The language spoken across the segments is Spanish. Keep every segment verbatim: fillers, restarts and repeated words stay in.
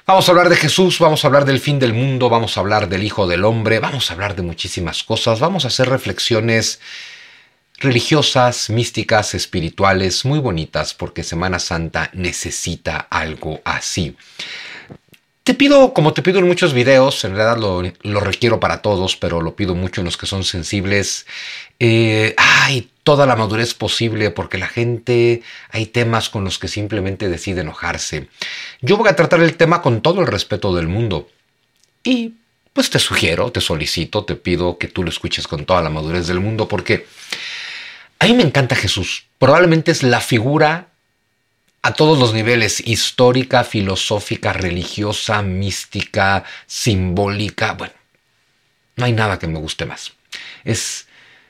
Vamos a hablar de Jesús, vamos a hablar del fin del mundo, vamos a hablar del Hijo del Hombre, vamos a hablar de muchísimas cosas, vamos a hacer reflexiones religiosas, místicas, espirituales, muy bonitas, porque Semana Santa necesita algo así. Te pido, como te pido en muchos videos, en realidad lo, lo requiero para todos, pero lo pido mucho en los que son sensibles, eh, ay, toda la madurez posible, porque la gente, hay temas con los que simplemente decide enojarse. Yo voy a tratar el tema con todo el respeto del mundo. Y pues te sugiero, te solicito, te pido que tú lo escuches con toda la madurez del mundo, porque a mí me encanta Jesús. Probablemente es la figura a todos los niveles, histórica, filosófica, religiosa, mística, simbólica. Bueno, no hay nada que me guste más. Es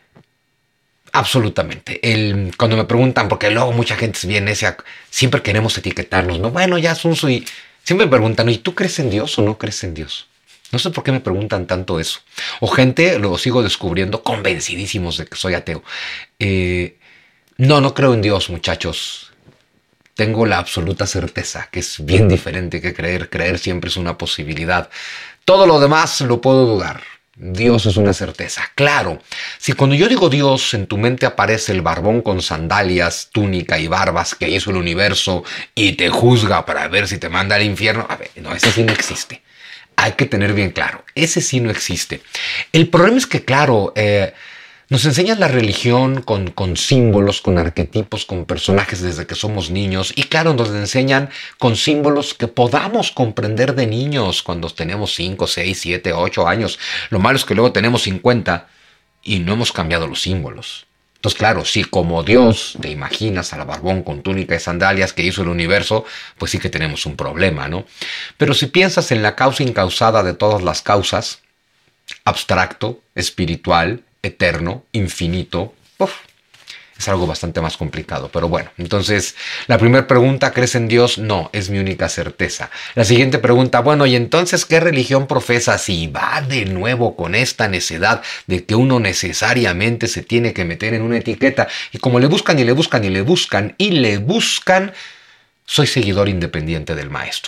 absolutamente. El, cuando me preguntan, porque luego mucha gente viene, siempre queremos etiquetarnos, ¿no? Bueno, ya Sunso, y siempre me preguntan, ¿y tú crees en Dios o no crees en Dios? No sé por qué me preguntan tanto eso. O gente, lo sigo descubriendo, convencidísimos de que soy ateo. Eh, no, no creo en Dios, muchachos. Tengo la absoluta certeza que es bien diferente que creer. Creer siempre es una posibilidad. Todo lo demás lo puedo dudar. Dios es una certeza. Claro, si cuando yo digo Dios, en tu mente aparece el barbón con sandalias, túnica y barbas que hizo el universo y te juzga para ver si te manda al infierno, a ver, no, ese sí no existe. Hay que tener bien claro, ese sí no existe. El problema es que, claro, eh, nos enseñan la religión con, con símbolos, con arquetipos, con personajes desde que somos niños. Y claro, nos enseñan con símbolos que podamos comprender de niños cuando tenemos cinco, seis, siete, ocho años. Lo malo es que luego tenemos cincuenta y no hemos cambiado los símbolos. Entonces, claro, si como Dios te imaginas al barbón con túnica y sandalias que hizo el universo, pues sí que tenemos un problema, ¿no? Pero si piensas en la causa incausada de todas las causas, abstracto, espiritual, eterno, infinito, uf, es algo bastante más complicado. Pero bueno, entonces la primera pregunta, ¿crees en Dios? No, es mi única certeza. La siguiente pregunta, bueno, ¿y entonces qué religión profesas? Si va de nuevo con esta necedad de que uno necesariamente se tiene que meter en una etiqueta, y como le buscan y le buscan y le buscan y le buscan, soy seguidor independiente del maestro.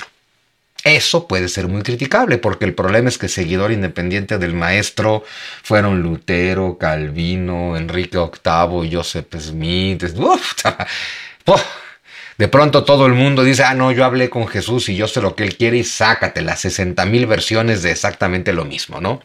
Eso puede ser muy criticable, porque el problema es que seguidor independiente del maestro fueron Lutero, Calvino, Enrique octavo, Joseph Smith. Uf, uf. De pronto todo el mundo dice, ah, no, yo hablé con Jesús y yo sé lo que él quiere, y sácate las sesenta mil versiones de exactamente lo mismo, ¿no?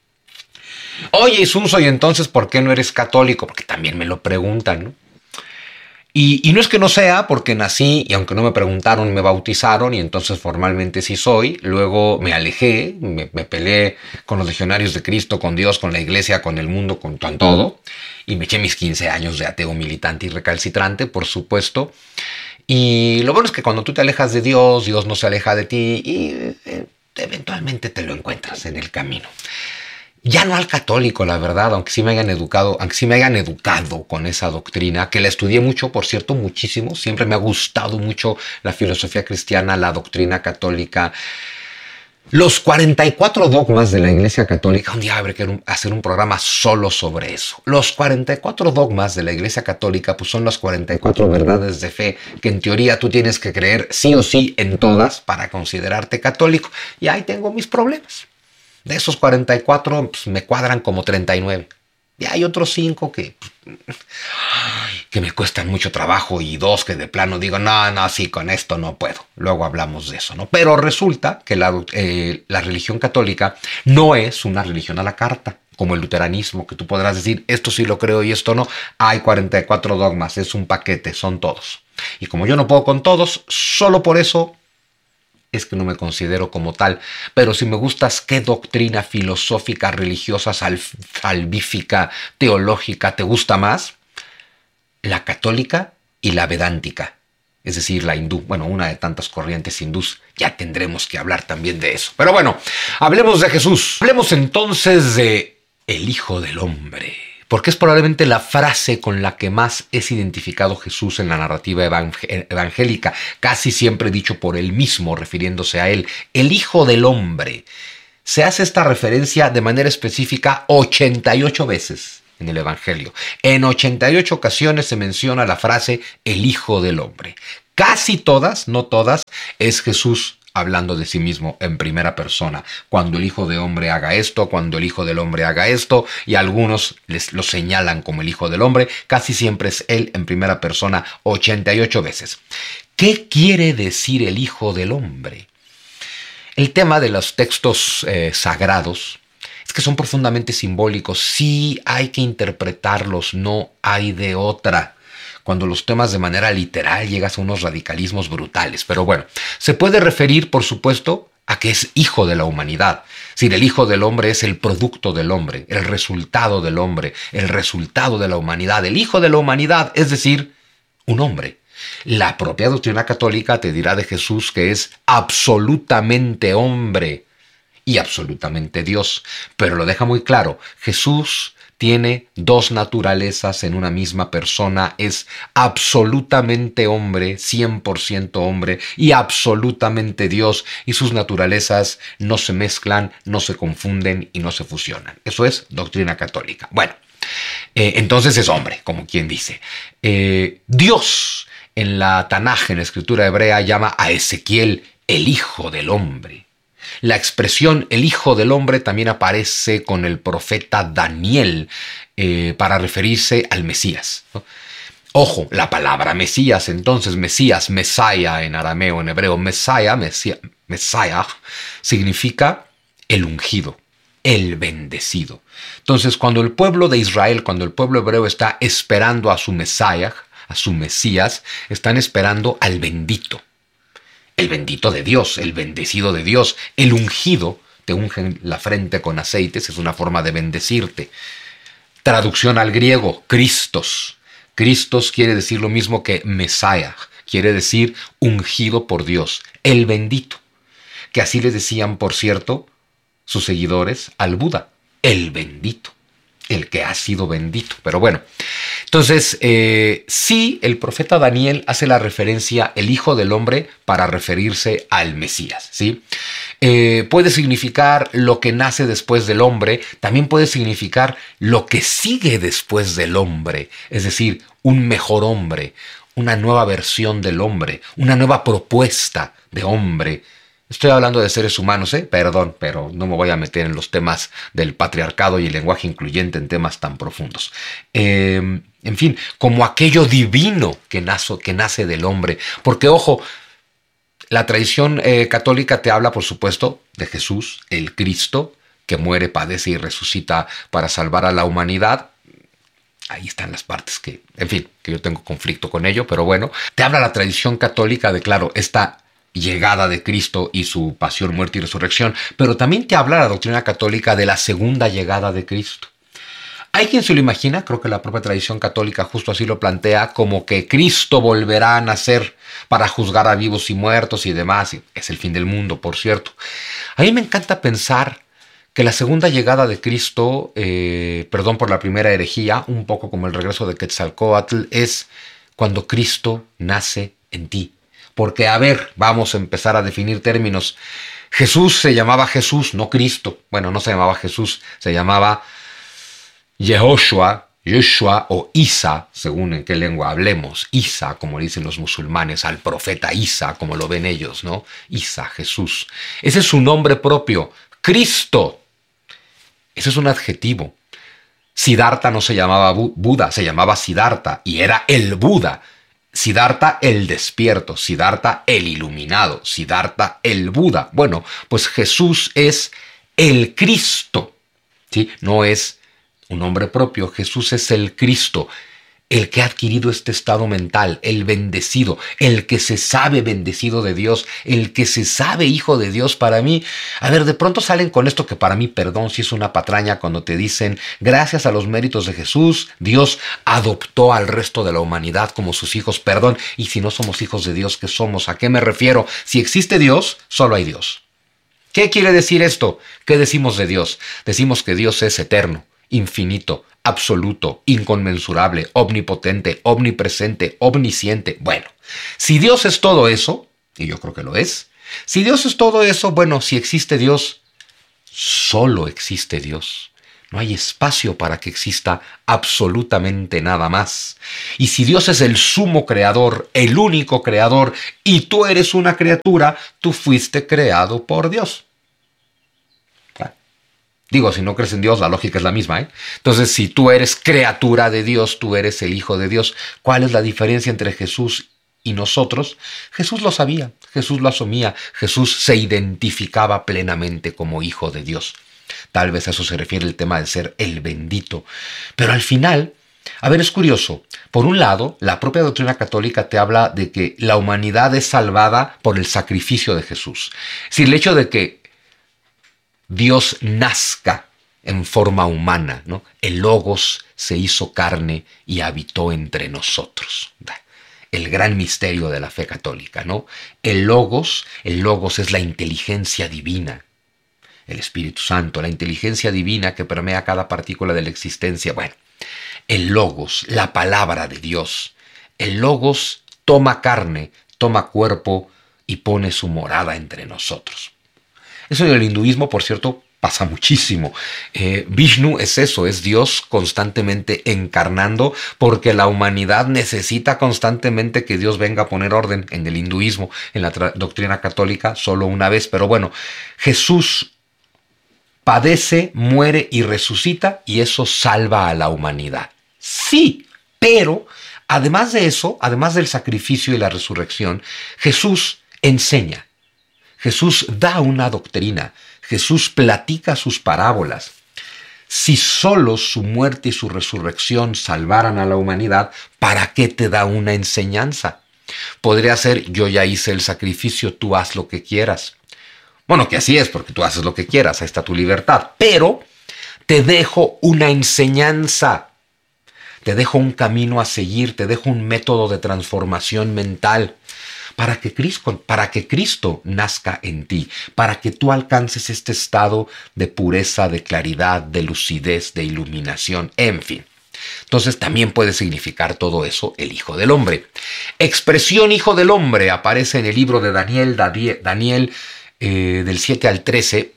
Oye, Isunzo, ¿y entonces por qué no eres católico? Porque también me lo preguntan, ¿no? Y, y no es que no sea, porque nací y aunque no me preguntaron, me bautizaron y entonces formalmente sí soy. Luego me alejé, me, me peleé con los legionarios de Cristo, con Dios, con la iglesia, con el mundo, con, con todo. Y me eché mis quince años de ateo militante y recalcitrante, por supuesto. Y lo bueno es que cuando tú te alejas de Dios, Dios no se aleja de ti y eh, eventualmente te lo encuentras en el camino. Ya no al católico, la verdad, aunque sí me hayan educado, aunque sí me hayan educado con esa doctrina, que la estudié mucho, por cierto, muchísimo. Siempre me ha gustado mucho la filosofía cristiana, la doctrina católica. Los cuarenta y cuatro dogmas de la Iglesia Católica, un día habré que hacer un programa solo sobre eso. Los cuarenta y cuatro dogmas de la Iglesia Católica pues son las cuarenta y cuatro verdades de fe que en teoría tú tienes que creer sí o sí en todas para considerarte católico. Y ahí tengo mis problemas. De esos cuarenta y cuatro pues, me cuadran como treinta y nueve. Y hay otros cinco que, que me cuestan mucho trabajo y dos que de plano digo, no, no, sí, con esto no puedo. Luego hablamos de eso, ¿no? Pero resulta que la, eh, la religión católica no es una religión a la carta, como el luteranismo, que tú podrás decir, esto sí lo creo y esto no. Hay cuarenta y cuatro dogmas, es un paquete, son todos. Y como yo no puedo con todos, solo por eso es que no me considero como tal. Pero si me gustas qué doctrina filosófica, religiosa, salvífica, teológica te gusta más, la católica y la vedántica, es decir, la hindú, bueno, una de tantas corrientes hindús. Ya tendremos que hablar también de eso. Pero bueno, hablemos de Jesús. Hablemos entonces de el Hijo del Hombre, porque es probablemente la frase con la que más es identificado Jesús en la narrativa evangélica, casi siempre dicho por él mismo, refiriéndose a él, el Hijo del Hombre. Se hace esta referencia de manera específica ochenta y ocho veces en el Evangelio. En ochenta y ocho ocasiones se menciona la frase el Hijo del Hombre. Casi todas, no todas, es Jesús hablando de sí mismo en primera persona. Cuando el Hijo del Hombre haga esto, cuando el Hijo del Hombre haga esto, y algunos les lo señalan como el Hijo del Hombre, casi siempre es él en primera persona ochenta y ocho veces. ¿Qué quiere decir el Hijo del Hombre? El tema de los textos eh, sagrados es que son profundamente simbólicos. Sí hay que interpretarlos, no hay de otra. Cuando los tomas de manera literal llegas a unos radicalismos brutales. Pero bueno, se puede referir, por supuesto, a que es hijo de la humanidad. Es decir, el Hijo del Hombre es el producto del hombre, el resultado del hombre, el resultado de la humanidad. El Hijo de la humanidad, es decir, un hombre. La propia doctrina católica te dirá de Jesús que es absolutamente hombre y absolutamente Dios. Pero lo deja muy claro, Jesús tiene dos naturalezas en una misma persona, es absolutamente hombre, cien por ciento hombre y absolutamente Dios, y sus naturalezas no se mezclan, no se confunden y no se fusionan. Eso es doctrina católica. Bueno, eh, entonces es hombre, como quien dice. Eh, Dios en la Tanaj, en la escritura hebrea, llama a Ezequiel el Hijo del Hombre. La expresión el Hijo del Hombre también aparece con el profeta Daniel eh, para referirse al Mesías, ¿no? Ojo, la palabra Mesías, entonces Mesías, Mesaya en arameo, en hebreo, Mesaya, Mesía, Mesaya, significa el ungido, el bendecido. Entonces, cuando el pueblo de Israel, cuando el pueblo hebreo está esperando a su Mesías, a su Mesías, están esperando al bendito. El bendito de Dios, el bendecido de Dios, el ungido, te ungen la frente con aceites, es una forma de bendecirte. Traducción al griego, Christos. Christos quiere decir lo mismo que Mesías, quiere decir ungido por Dios, el bendito. Que así le decían, por cierto, sus seguidores al Buda, el bendito, el que ha sido bendito. Pero bueno, entonces, eh, sí, el profeta Daniel hace la referencia el Hijo del Hombre para referirse al Mesías, ¿sí? Eh, puede significar lo que nace después del hombre, también puede significar lo que sigue después del hombre, es decir, un mejor hombre, una nueva versión del hombre, una nueva propuesta de hombre. Estoy hablando de seres humanos, ¿eh? Perdón, pero no me voy a meter en los temas del patriarcado y el lenguaje incluyente en temas tan profundos. Eh, en fin, como aquello divino que, nazo, que nace del hombre. Porque, ojo, la tradición eh, católica te habla, por supuesto, de Jesús, el Cristo, que muere, padece y resucita para salvar a la humanidad. Ahí están las partes que, en fin, que yo tengo conflicto con ello, pero bueno, te habla la tradición católica de, claro, esta llegada de Cristo y su pasión, muerte y resurrección, pero también te habla la doctrina católica de la segunda llegada de Cristo. Hay quien se lo imagina, creo que la propia tradición católica justo así lo plantea, como que Cristo volverá a nacer para juzgar a vivos y muertos y demás. Es el fin del mundo, por cierto. A mí me encanta pensar que la segunda llegada de Cristo, eh, perdón por la primera herejía, un poco como el regreso de Quetzalcóatl, es cuando Cristo nace en ti. Porque, a ver, vamos a empezar a definir términos. Jesús se llamaba Jesús, no Cristo. Bueno, no se llamaba Jesús, se llamaba Yehoshua, Yeshua o Isa, según en qué lengua hablemos. Isa, como dicen los musulmanes, al profeta Isa, como lo ven ellos, ¿no? Isa, Jesús. Ese es su nombre propio. Cristo. Ese es un adjetivo. Siddhartha no se llamaba Buda, se llamaba Siddhartha y era el Buda. Siddhartha el despierto, Siddhartha el iluminado, Siddhartha el Buda. Bueno, pues Jesús es el Cristo, ¿sí? No es un nombre propio, Jesús es el Cristo, el que ha adquirido este estado mental, el bendecido, el que se sabe bendecido de Dios, el que se sabe hijo de Dios. Para mí, a ver, de pronto salen con esto que para mí, perdón, si es una patraña cuando te dicen, gracias a los méritos de Jesús, Dios adoptó al resto de la humanidad como sus hijos. Perdón, y si no somos hijos de Dios, ¿qué somos? ¿A qué me refiero? Si existe Dios, solo hay Dios. ¿Qué quiere decir esto? ¿Qué decimos de Dios? Decimos que Dios es eterno, infinito, absoluto, inconmensurable, omnipotente, omnipresente, omnisciente. Bueno, si Dios es todo eso, y yo creo que lo es, si Dios es todo eso, bueno, si existe Dios, solo existe Dios. No hay espacio para que exista absolutamente nada más. Y si Dios es el sumo creador, el único creador, y tú eres una criatura, tú fuiste creado por Dios. Digo, si no crees en Dios, la lógica es la misma, ¿eh? Entonces, si tú eres criatura de Dios, tú eres el Hijo de Dios. ¿Cuál es la diferencia entre Jesús y nosotros? Jesús lo sabía, Jesús lo asumía, Jesús se identificaba plenamente como Hijo de Dios. Tal vez a eso se refiere el tema de ser el bendito. Pero al final, a ver, es curioso. Por un lado, la propia doctrina católica te habla de que la humanidad es salvada por el sacrificio de Jesús. Es decir, el hecho de que Dios nazca en forma humana, ¿no? El Logos se hizo carne y habitó entre nosotros. El gran misterio de la fe católica, ¿no? El Logos, el Logos es la inteligencia divina. El Espíritu Santo, la inteligencia divina que permea cada partícula de la existencia. Bueno, el Logos, la palabra de Dios. El Logos toma carne, toma cuerpo y pone su morada entre nosotros. Eso en el hinduismo, por cierto, pasa muchísimo. Eh, Vishnu es eso, es Dios constantemente encarnando, porque la humanidad necesita constantemente que Dios venga a poner orden. En el hinduismo, en la doctrina católica, solo una vez. Pero bueno, Jesús padece, muere y resucita, y eso salva a la humanidad. Sí, pero además de eso, además del sacrificio y la resurrección, Jesús enseña. Jesús da una doctrina. Jesús platica sus parábolas. Si solo su muerte y su resurrección salvaran a la humanidad, ¿para qué te da una enseñanza? Podría ser: yo ya hice el sacrificio, tú haz lo que quieras. Bueno, que así es, porque tú haces lo que quieras, ahí está tu libertad. Pero te dejo una enseñanza, te dejo un camino a seguir, te dejo un método de transformación mental para que Cristo, para que Cristo nazca en ti, para que tú alcances este estado de pureza, de claridad, de lucidez, de iluminación, en fin. Entonces también puede significar todo eso el Hijo del Hombre. Expresión Hijo del Hombre aparece en el libro de Daniel, Daniel eh, del siete al trece.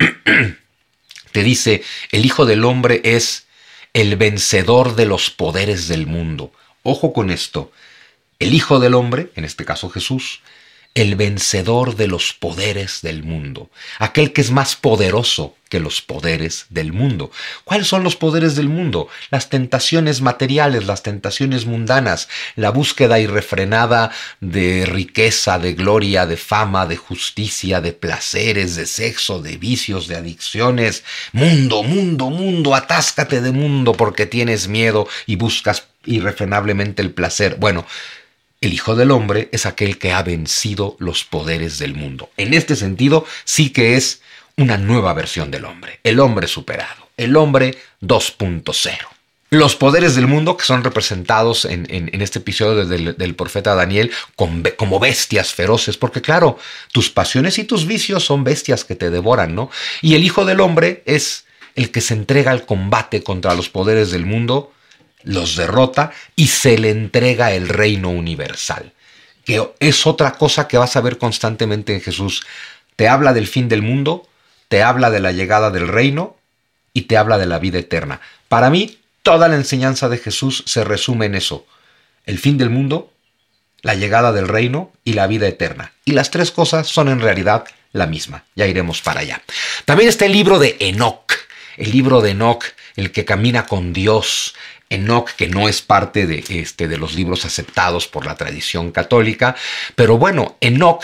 Te dice: el Hijo del Hombre es el vencedor de los poderes del mundo. Ojo con esto. El Hijo del Hombre, en este caso Jesús, el vencedor de los poderes del mundo, aquel que es más poderoso que los poderes del mundo. ¿Cuáles son los poderes del mundo? Las tentaciones materiales, las tentaciones mundanas, la búsqueda irrefrenada de riqueza, de gloria, de fama, de justicia, de placeres, de sexo, de vicios, de adicciones. Mundo, mundo, mundo, atáscate de mundo porque tienes miedo y buscas irrefrenablemente el placer. Bueno, el Hijo del Hombre es aquel que ha vencido los poderes del mundo. En este sentido, sí que es una nueva versión del hombre, el hombre superado, el hombre dos punto cero. Los poderes del mundo, que son representados en, en, en este episodio del, del profeta Daniel con, como bestias feroces, porque claro, tus pasiones y tus vicios son bestias que te devoran, ¿no? Y el Hijo del Hombre es el que se entrega al combate contra los poderes del mundo, los derrota y se le entrega el reino universal, que es otra cosa que vas a ver constantemente en Jesús. Te habla del fin del mundo, te habla de la llegada del reino y te habla de la vida eterna. Para mí, toda la enseñanza de Jesús se resume en eso: el fin del mundo, la llegada del reino y la vida eterna. Y las tres cosas son en realidad la misma. Ya iremos para allá. También está el libro de Enoc, el libro de Enoc, el que camina con Dios. Enoc, que no es parte de, este, de los libros aceptados por la tradición católica, pero bueno, Enoc,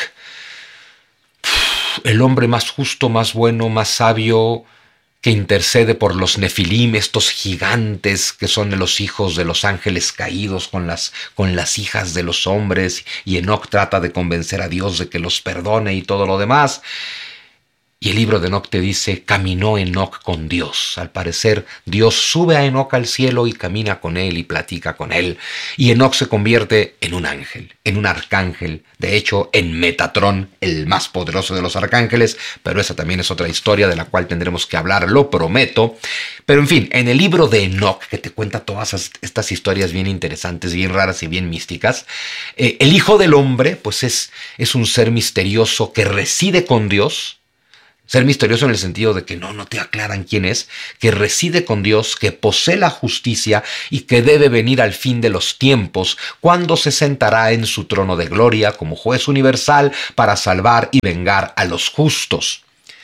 el hombre más justo, más bueno, más sabio, que intercede por los nefilim, estos gigantes que son de los hijos de los ángeles caídos con las, con las hijas de los hombres, y Enoc trata de convencer a Dios de que los perdone y todo lo demás. Y el libro de Enoc te dice: caminó Enoc con Dios. Al parecer, Dios sube a Enoc al cielo y camina con él y platica con él. Y Enoc se convierte en un ángel, en un arcángel. De hecho, en Metatrón, el más poderoso de los arcángeles. Pero esa también es otra historia de la cual tendremos que hablar, lo prometo. Pero en fin, en el libro de Enoc, que te cuenta todas estas historias bien interesantes, bien raras y bien místicas, eh, el Hijo del Hombre, pues es, es un ser misterioso que reside con Dios. Ser misterioso en el sentido de que no, no te aclaran quién es, que reside con Dios, que posee la justicia y que debe venir al fin de los tiempos, cuando se sentará en su trono de gloria como juez universal para salvar y vengar a los justos.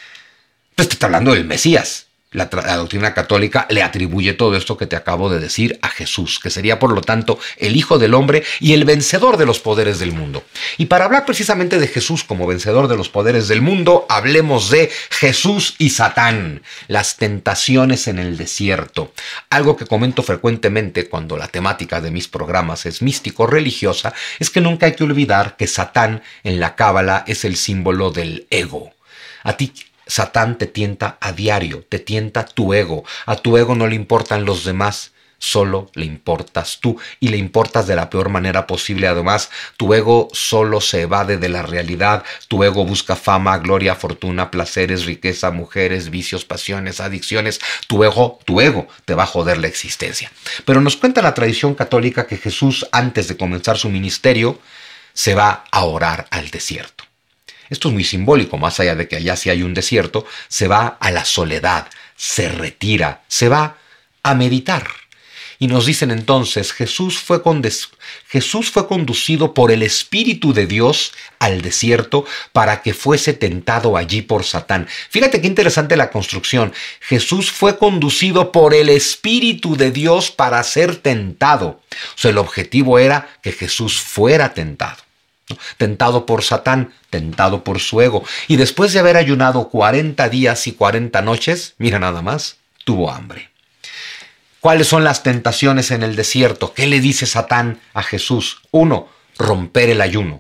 Pues te está hablando del Mesías. La, la doctrina católica le atribuye todo esto que te acabo de decir a Jesús, que sería por lo tanto el Hijo del Hombre y el vencedor de los poderes del mundo. Y para hablar precisamente de Jesús como vencedor de los poderes del mundo, hablemos de Jesús y Satán, las tentaciones en el desierto. Algo que comento frecuentemente cuando la temática de mis programas es místico-religiosa, es que nunca hay que olvidar que Satán en la Cábala es el símbolo del ego. A ti Satán te tienta a diario, te tienta tu ego. A tu ego no le importan los demás, solo le importas tú y le importas de la peor manera posible. Además, tu ego solo se evade de la realidad. Tu ego busca fama, gloria, fortuna, placeres, riqueza, mujeres, vicios, pasiones, adicciones. Tu ego, tu ego te va a joder la existencia. Pero nos cuenta la tradición católica que Jesús, antes de comenzar su ministerio, se va a orar al desierto. Esto es muy simbólico, más allá de que allá sí hay un desierto, se va a la soledad, se retira, se va a meditar. Y nos dicen entonces, Jesús fue, condes- Jesús fue conducido por el Espíritu de Dios al desierto para que fuese tentado allí por Satán. Fíjate qué interesante la construcción. Jesús fue conducido por el Espíritu de Dios para ser tentado. O sea, el objetivo era que Jesús fuera tentado. Tentado por Satán, tentado por su ego. Y después de haber ayunado cuarenta días y cuarenta noches, mira nada más, tuvo hambre. ¿Cuáles son las tentaciones en el desierto? ¿Qué le dice Satán a Jesús? Uno, romper el ayuno.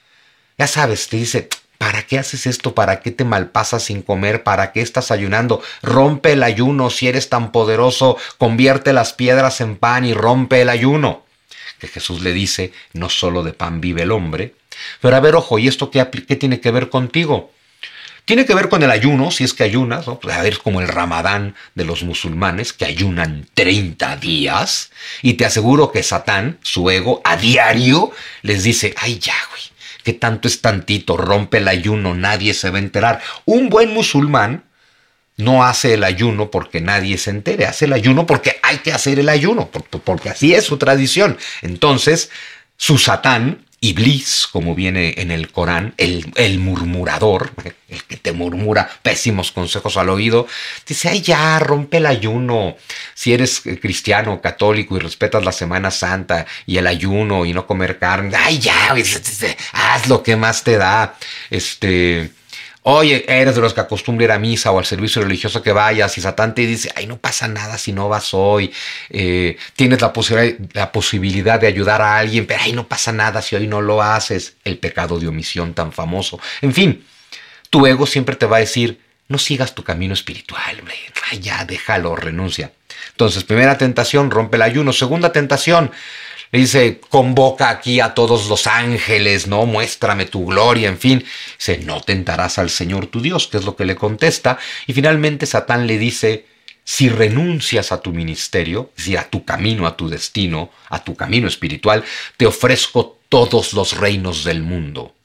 Ya sabes, te dice, ¿para qué haces esto? ¿Para qué te malpasas sin comer? ¿Para qué estás ayunando? Rompe el ayuno. Si eres tan poderoso, convierte las piedras en pan y rompe el ayuno. Que Jesús le dice, no solo de pan vive el hombre. Pero a ver, ojo, ¿y esto qué, qué tiene que ver contigo? Tiene que ver con el ayuno, si es que ayunas, ¿no? Pues a ver, es como el Ramadán de los musulmanes, que ayunan treinta días. Y te aseguro que Satán, su ego, a diario les dice, ay ya, güey, ¿qué tanto es tantito? Rompe el ayuno, nadie se va a enterar. Un buen musulmán no hace el ayuno porque nadie se entere, hace el ayuno porque hay que hacer el ayuno, porque así es su tradición. Entonces, su Satán, Iblis, como viene en el Corán, el, el murmurador, el que te murmura pésimos consejos al oído, dice, ay ya, rompe el ayuno. Si eres cristiano, católico y respetas la Semana Santa y el ayuno y no comer carne, ay ya, haz lo que más te da. Este... Oye, eres de los que acostumbra ir a misa o al servicio religioso que vayas y Satán te dice, ay, no pasa nada si no vas hoy. Eh, tienes la, posi- la posibilidad de ayudar a alguien, pero ay, no pasa nada si hoy no lo haces. El pecado de omisión tan famoso. En fin, tu ego siempre te va a decir, no sigas tu camino espiritual, hombre. Ay, ya, déjalo, renuncia. Entonces, primera tentación, rompe el ayuno. Segunda tentación, le dice, convoca aquí a todos los ángeles, ¿no? Muéstrame tu gloria, en fin. Dice, no tentarás al Señor tu Dios, que es lo que le contesta. Y finalmente Satán le dice, si renuncias a tu ministerio, es decir, a tu camino, a tu destino, a tu camino espiritual, te ofrezco todos los reinos del mundo.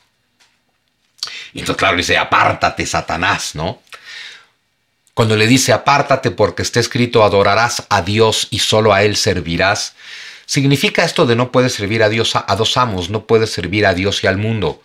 Y entonces, claro, dice, apártate, Satanás, ¿no? Cuando le dice, apártate porque está escrito, adorarás a Dios y solo a Él servirás, significa esto de no puedes servir a Dios a, a dos amos, no puedes servir a Dios y al mundo.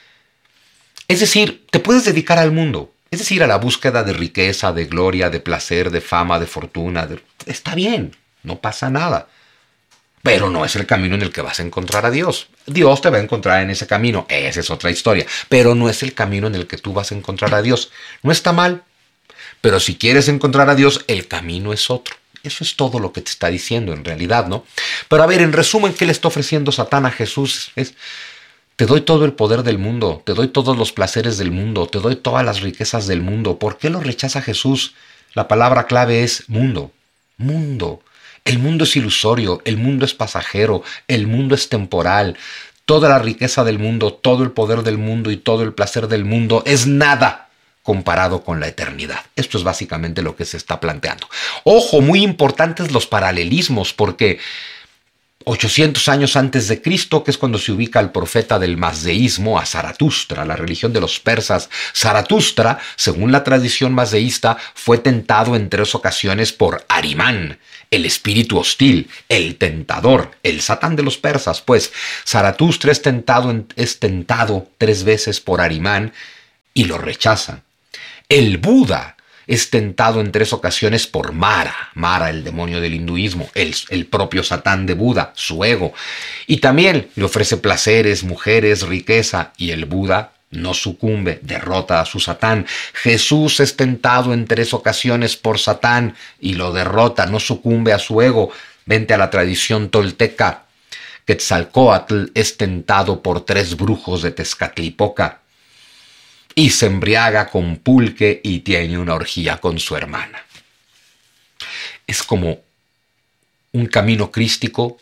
Es decir, te puedes dedicar al mundo, es decir, a la búsqueda de riqueza, de gloria, de placer, de fama, de fortuna. De... Está bien, no pasa nada. Pero no es el camino en el que vas a encontrar a Dios. Dios te va a encontrar en ese camino, esa es otra historia. Pero no es el camino en el que tú vas a encontrar a Dios. No está mal, pero si quieres encontrar a Dios, el camino es otro. Eso es todo lo que te está diciendo en realidad, ¿no? Pero a ver, en resumen, ¿qué le está ofreciendo Satán a Jesús? Es, te doy todo el poder del mundo, te doy todos los placeres del mundo, te doy todas las riquezas del mundo. ¿Por qué lo rechaza Jesús? La palabra clave es mundo, mundo. El mundo es ilusorio, el mundo es pasajero, el mundo es temporal. Toda la riqueza del mundo, todo el poder del mundo y todo el placer del mundo es nada comparado con la eternidad. Esto es básicamente lo que se está planteando. Ojo, muy importantes los paralelismos, porque ochocientos años antes de Cristo, que es cuando se ubica al profeta del mazdeísmo, a Zaratustra, la religión de los persas. Zaratustra, según la tradición mazdeísta, fue tentado en tres ocasiones por Arimán, el espíritu hostil, el tentador, el Satán de los persas. Pues Zaratustra es tentado, en, es tentado tres veces por Arimán y lo rechaza. El Buda es tentado en tres ocasiones por Mara, Mara, el demonio del hinduismo, el, el propio Satán de Buda, su ego. Y también le ofrece placeres, mujeres, riqueza, y el Buda no sucumbe, derrota a su Satán. Jesús es tentado en tres ocasiones por Satán y lo derrota, no sucumbe a su ego. Vente a la tradición tolteca. Quetzalcóatl es tentado por tres brujos de Tezcatlipoca y se embriaga con pulque y tiene una orgía con su hermana. Es como un camino crístico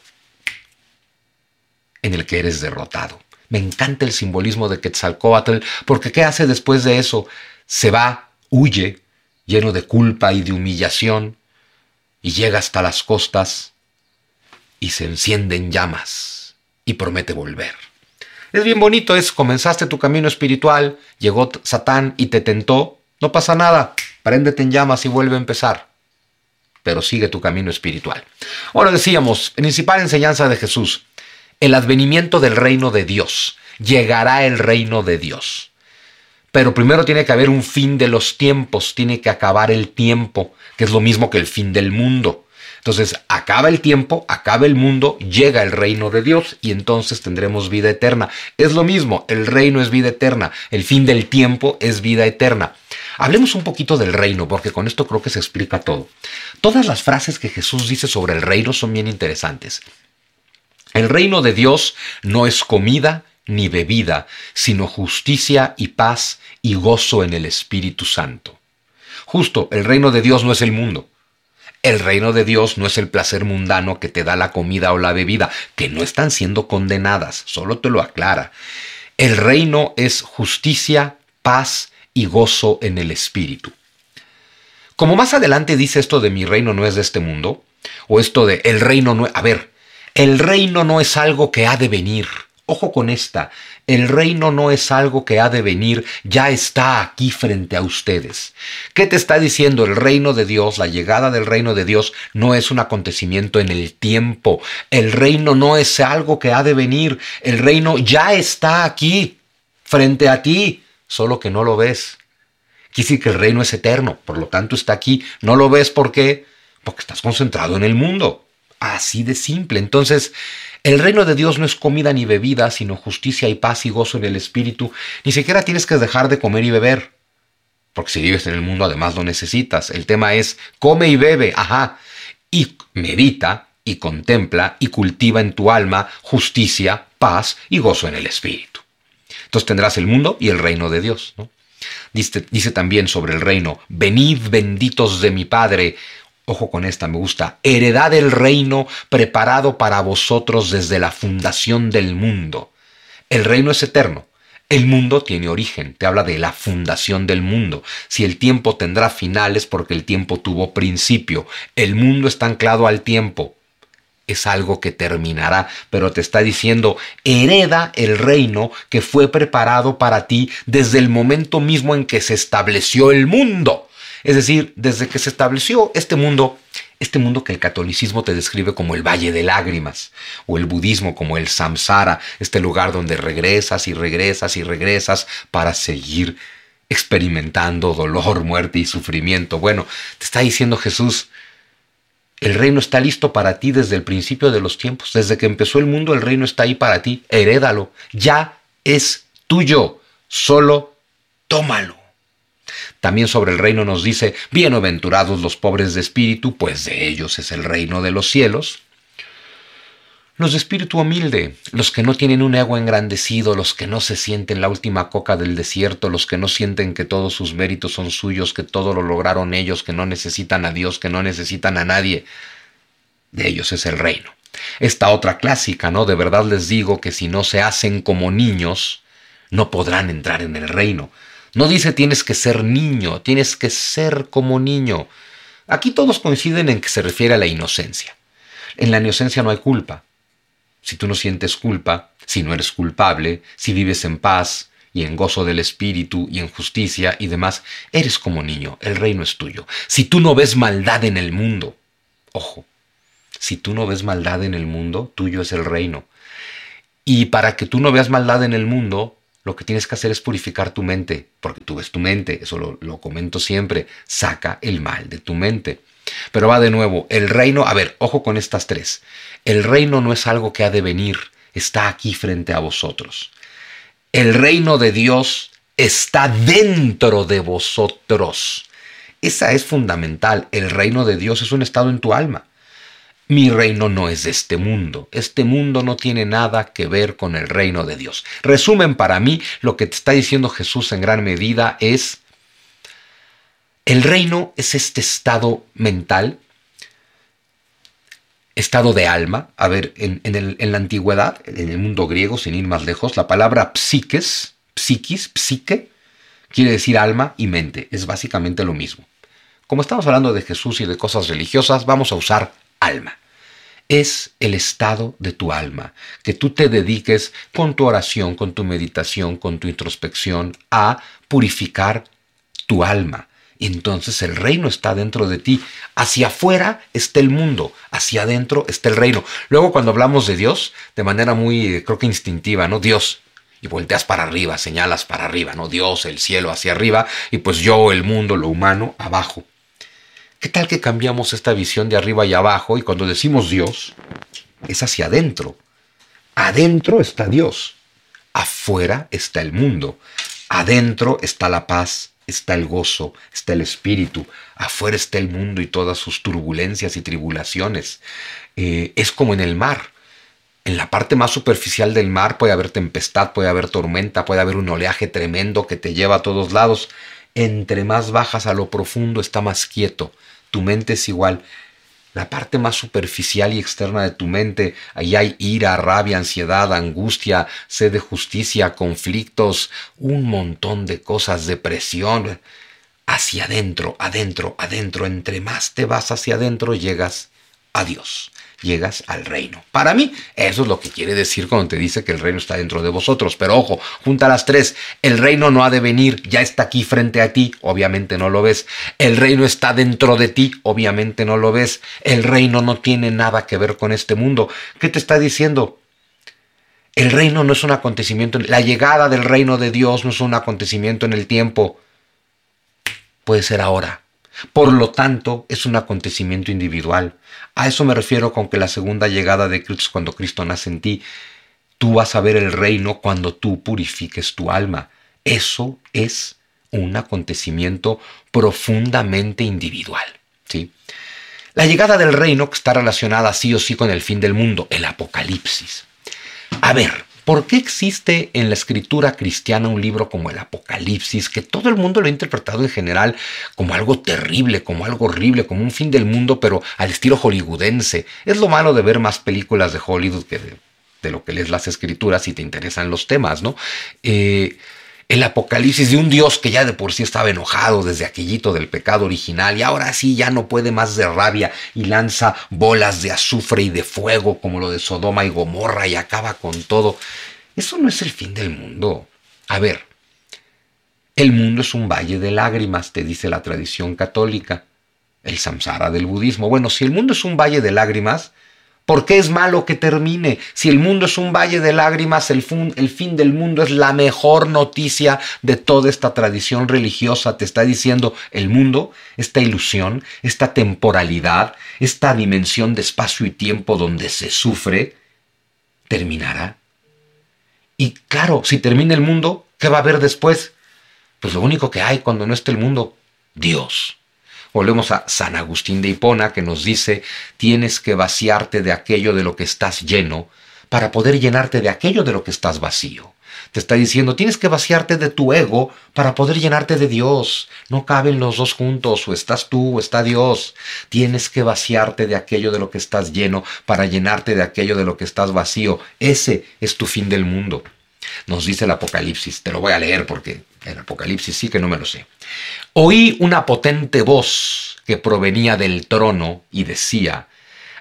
en el que eres derrotado. Me encanta el simbolismo de Quetzalcóatl, porque ¿qué hace después de eso? Se va, huye, lleno de culpa y de humillación, y llega hasta las costas y se enciende en llamas y promete volver. Es bien bonito, es, comenzaste tu camino espiritual, llegó Satán y te tentó, no pasa nada, préndete en llamas y vuelve a empezar, pero sigue tu camino espiritual. Ahora decíamos, principal enseñanza de Jesús, el advenimiento del reino de Dios, llegará el reino de Dios. Pero primero tiene que haber un fin de los tiempos, tiene que acabar el tiempo, que es lo mismo que el fin del mundo. Entonces, acaba el tiempo, acaba el mundo, llega el reino de Dios y entonces tendremos vida eterna. Es lo mismo, el reino es vida eterna, el fin del tiempo es vida eterna. Hablemos un poquito del reino, porque con esto creo que se explica todo. Todas las frases que Jesús dice sobre el reino son bien interesantes. El reino de Dios no es comida ni bebida, sino justicia y paz y gozo en el Espíritu Santo. Justo, el reino de Dios no es el mundo. El reino de Dios no es el placer mundano que te da la comida o la bebida, que no están siendo condenadas, solo te lo aclara. El reino es justicia, paz y gozo en el Espíritu. Como más adelante dice esto de mi reino no es de este mundo, o esto de el reino no... A ver, el reino no es algo que ha de venir. Ojo con esta, el reino no es algo que ha de venir, ya está aquí frente a ustedes. ¿Qué te está diciendo el reino de Dios? La llegada del reino de Dios no es un acontecimiento en el tiempo. El reino no es algo que ha de venir, el reino ya está aquí, frente a ti, solo que no lo ves. Quiere decir que el reino es eterno, por lo tanto está aquí. ¿No lo ves por qué? Porque estás concentrado en el mundo. Así de simple. Entonces, el reino de Dios no es comida ni bebida, sino justicia y paz y gozo en el Espíritu. Ni siquiera tienes que dejar de comer y beber, porque si vives en el mundo además lo necesitas. El tema es, come y bebe, ajá, y medita y contempla y cultiva en tu alma justicia, paz y gozo en el Espíritu. Entonces tendrás el mundo y el reino de Dios, ¿no? Dice, dice también sobre el reino, venid benditos de mi Padre. Ojo con esta, me gusta. Heredad del reino preparado para vosotros desde la fundación del mundo. El reino es eterno. El mundo tiene origen. Te habla de la fundación del mundo. Si el tiempo tendrá final es porque el tiempo tuvo principio. El mundo está anclado al tiempo. Es algo que terminará, pero te está diciendo, hereda el reino que fue preparado para ti desde el momento mismo en que se estableció el mundo. Es decir, desde que se estableció este mundo, este mundo que el catolicismo te describe como el Valle de Lágrimas, o el budismo como el Samsara, este lugar donde regresas y regresas y regresas para seguir experimentando dolor, muerte y sufrimiento. Bueno, te está diciendo Jesús, el reino está listo para ti desde el principio de los tiempos. Desde que empezó el mundo, el reino está ahí para ti. Herédalo. Ya es tuyo. Solo tómalo. También sobre el reino nos dice, bienaventurados los pobres de espíritu, pues de ellos es el reino de los cielos. Los de espíritu humilde, los que no tienen un ego engrandecido, los que no se sienten la última coca del desierto, los que no sienten que todos sus méritos son suyos, que todo lo lograron ellos, que no necesitan a Dios, que no necesitan a nadie. De ellos es el reino. Esta otra clásica, ¿no? De verdad les digo que si no se hacen como niños, no podrán entrar en el reino. No dice tienes que ser niño, tienes que ser como niño. Aquí todos coinciden en que se refiere a la inocencia. En la inocencia no hay culpa. si tú no sientes culpa, si no eres culpable, si vives en paz y en gozo del espíritu y en justicia y demás, eres como niño, el reino es tuyo. Si tú no ves maldad en el mundo, ojo, si tú no ves maldad en el mundo, tuyo es el reino. Y para que tú no veas maldad en el mundo, lo que tienes que hacer es purificar tu mente, porque tú ves tu mente, eso lo, lo comento siempre, saca el mal de tu mente. Pero va de nuevo, el reino, a ver, ojo con estas tres. El reino no es algo que ha de venir, está aquí frente a vosotros. El reino de Dios está dentro de vosotros. Esa es fundamental. El reino de Dios es un estado en tu alma. Mi reino no es de este mundo. Este mundo no tiene nada que ver con el reino de Dios. Resumen, para mí, lo que te está diciendo Jesús en gran medida es: el reino es este estado mental, estado de alma. A ver, en, en, el, en la antigüedad, en el mundo griego, sin ir más lejos, la palabra psiques, psiquis, psique, quiere decir alma y mente. Es básicamente lo mismo. Como estamos hablando de Jesús y de cosas religiosas, vamos a usar alma. Es el estado de tu alma, que tú te dediques con tu oración, con tu meditación, con tu introspección a purificar tu alma. Entonces el reino está dentro de ti. Hacia afuera está el mundo, hacia adentro está el reino. Luego, cuando hablamos de Dios, de manera muy, creo que instintiva, ¿no? Dios, y volteas para arriba, señalas para arriba, ¿no? Dios, el cielo hacia arriba, y pues yo, el mundo, lo humano, abajo. ¿Qué tal que cambiamos esta visión de arriba y abajo y cuando decimos Dios, es hacia adentro? Adentro está Dios, afuera está el mundo, adentro está la paz, está el gozo, está el espíritu, afuera está el mundo y todas sus turbulencias y tribulaciones. Eh, es como en el mar. En la parte más superficial del mar puede haber tempestad, puede haber tormenta, puede haber un oleaje tremendo que te lleva a todos lados. Entre más bajas a lo profundo está más quieto. Tu mente es igual. La parte más superficial y externa de tu mente, ahí hay ira, rabia, ansiedad, angustia, sed de justicia, conflictos, un montón de cosas, depresión. Hacia adentro, adentro, adentro. Entre más te vas hacia adentro, llegas a Dios. Llegas al reino. Para mí, eso es lo que quiere decir cuando te dice que el reino está dentro de vosotros. Pero ojo, junta las tres. El reino no ha de venir, ya está aquí frente a ti, obviamente no lo ves. El reino está dentro de ti, obviamente no lo ves. El reino no tiene nada que ver con este mundo. ¿Qué te está diciendo? El reino no es un acontecimiento. La llegada del reino de Dios no es un acontecimiento en el tiempo. Puede ser ahora. Por lo tanto, es un acontecimiento individual. A eso me refiero con que la segunda llegada de Cristo es cuando Cristo nace en ti. Tú vas a ver el reino cuando tú purifiques tu alma. Eso es un acontecimiento profundamente individual, ¿sí? La llegada del reino que está relacionada sí o sí con el fin del mundo, el Apocalipsis. A ver, ¿por qué existe en la escritura cristiana un libro como el Apocalipsis, que todo el mundo lo ha interpretado en general como algo terrible, como algo horrible, como un fin del mundo, pero al estilo hollywoodense? Es lo malo de ver más películas de Hollywood que de, de lo que lees las escrituras si te interesan los temas, ¿no? Eh, el Apocalipsis de un Dios que ya de por sí estaba enojado desde aquellito del pecado original y ahora sí ya no puede más de rabia y lanza bolas de azufre y de fuego como lo de Sodoma y Gomorra y acaba con todo. Eso no es el fin del mundo. A ver, el mundo es un valle de lágrimas, te dice la tradición católica, el samsara del budismo. Bueno, si el mundo es un valle de lágrimas, ¿por qué es malo que termine? Si el mundo es un valle de lágrimas, el, fun, el fin del mundo es la mejor noticia de toda esta tradición religiosa. Te está diciendo el mundo, esta ilusión, esta temporalidad, esta dimensión de espacio y tiempo donde se sufre, terminará. Y claro, si termina el mundo, ¿qué va a haber después? Pues lo único que hay cuando no esté el mundo, Dios. Volvemos a San Agustín de Hipona, que nos dice: tienes que vaciarte de aquello de lo que estás lleno para poder llenarte de aquello de lo que estás vacío. Te está diciendo, tienes que vaciarte de tu ego para poder llenarte de Dios. No caben los dos juntos, o estás tú o está Dios. Tienes que vaciarte de aquello de lo que estás lleno para llenarte de aquello de lo que estás vacío. Ese es tu fin del mundo. Nos dice el Apocalipsis, te lo voy a leer porque el Apocalipsis sí que no me lo sé. Oí una potente voz que provenía del trono y decía: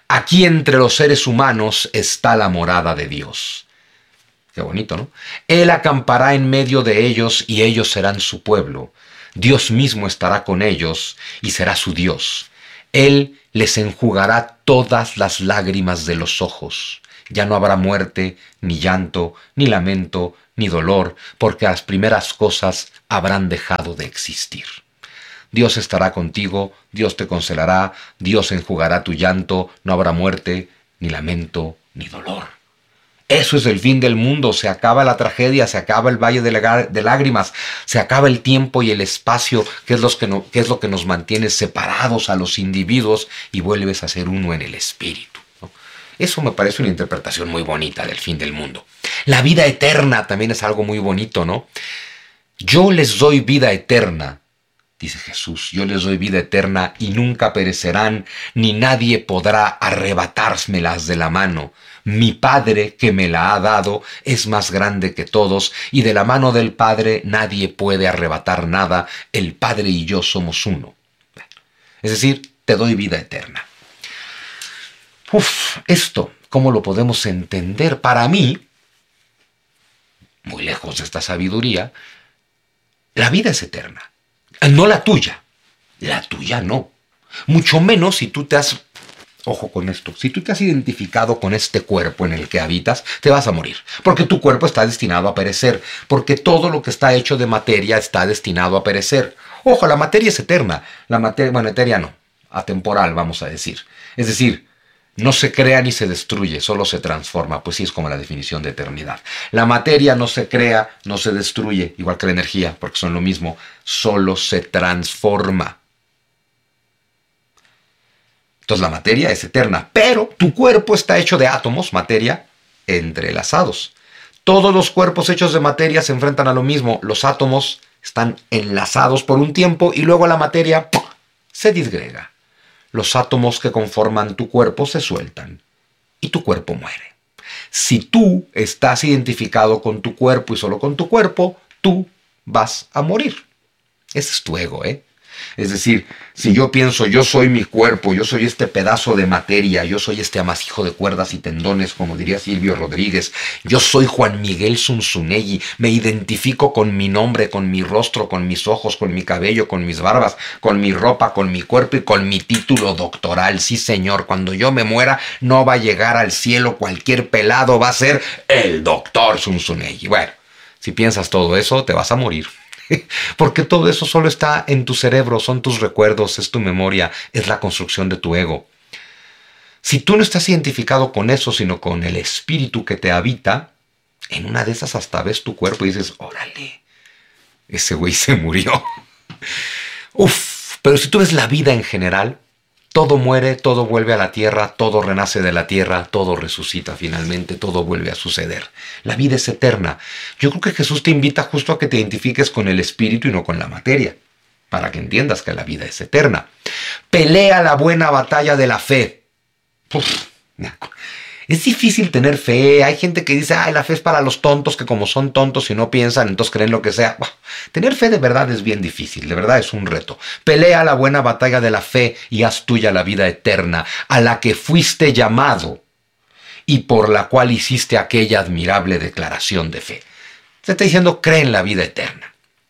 Aquí entre los seres humanos está la morada de Dios. Qué bonito, ¿no? Él acampará en medio de ellos y ellos serán su pueblo. Dios mismo estará con ellos y será su Dios. Él les enjugará todas las lágrimas de los ojos. Ya no habrá muerte, ni llanto, ni lamento, ni dolor, porque las primeras cosas habrán dejado de existir. Dios estará contigo, Dios te consolará, Dios enjugará tu llanto, no habrá muerte, ni lamento, ni dolor. Eso es el fin del mundo, se acaba la tragedia, se acaba el valle de lágrimas, se acaba el tiempo y el espacio, que es, los que, no, que es lo que nos mantiene separados a los individuos, y vuelves a ser uno en el espíritu, ¿no? Eso me parece una interpretación muy bonita del fin del mundo. La vida eterna también es algo muy bonito, ¿no? Yo les doy vida eterna, dice Jesús, yo les doy vida eterna y nunca perecerán, ni nadie podrá arrebatármelas de la mano. Mi Padre que me la ha dado es más grande que todos, y de la mano del Padre nadie puede arrebatar nada. El Padre y yo somos uno. Es decir, te doy vida eterna. Uf, esto, ¿cómo lo podemos entender? Para mí, muy lejos de esta sabiduría, la vida es eterna. No la tuya. La tuya no. Mucho menos si tú te has... Ojo con esto, si tú te has identificado con este cuerpo en el que habitas, te vas a morir, porque tu cuerpo está destinado a perecer, porque todo lo que está hecho de materia está destinado a perecer. Ojo, la materia es eterna, la materia, bueno, etérea no, atemporal vamos a decir. Es decir, no se crea ni se destruye, solo se transforma, pues sí es como la definición de eternidad. La materia no se crea, no se destruye, igual que la energía, porque son lo mismo, solo se transforma. Entonces la materia es eterna, pero tu cuerpo está hecho de átomos, materia, entrelazados. Todos los cuerpos hechos de materia se enfrentan a lo mismo. Los átomos están enlazados por un tiempo y luego la materia ¡pum!, se disgrega. Los átomos que conforman tu cuerpo se sueltan y tu cuerpo muere. Si tú estás identificado con tu cuerpo y solo con tu cuerpo, tú vas a morir. Ese es tu ego, ¿eh? Es decir, si yo pienso, yo soy mi cuerpo, yo soy este pedazo de materia, yo soy este amasijo de cuerdas y tendones, como diría Silvio Rodríguez, yo soy Juan Miguel Zunzunegui, me identifico con mi nombre, con mi rostro, con mis ojos, con mi cabello, con mis barbas, con mi ropa, con mi cuerpo y con mi título doctoral. Sí, señor, cuando yo me muera no va a llegar al cielo cualquier pelado, va a ser el doctor Zunzunegui. Bueno, si piensas todo eso, te vas a morir. Porque todo eso solo está en tu cerebro, son tus recuerdos, es tu memoria, es la construcción de tu ego. Si tú no estás identificado con eso, sino con el espíritu que te habita, en una de esas hasta ves tu cuerpo y dices, órale, ese güey se murió. Uf, pero si tú ves la vida en general, todo muere, todo vuelve a la tierra, todo renace de la tierra, todo resucita finalmente, todo vuelve a suceder. La vida es eterna. Yo creo que Jesús te invita justo a que te identifiques con el espíritu y no con la materia, para que entiendas que la vida es eterna. Pelea la buena batalla de la fe. Uf, es difícil tener fe. Hay gente que dice, ay, la fe es para los tontos, que como son tontos y no piensan, entonces creen lo que sea. Bueno, tener fe de verdad es bien difícil, de verdad es un reto. Pelea la buena batalla de la fe y haz tuya la vida eterna, a la que fuiste llamado y por la cual hiciste aquella admirable declaración de fe. Se está diciendo, cree en la vida eterna.